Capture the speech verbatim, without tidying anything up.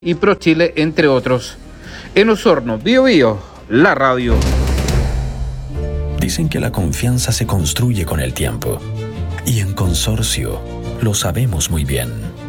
y ProChile, entre otros. En Osorno, Bio Bio, la radio. Dicen que la confianza se construye con el tiempo. Y en Consorcio lo sabemos muy bien.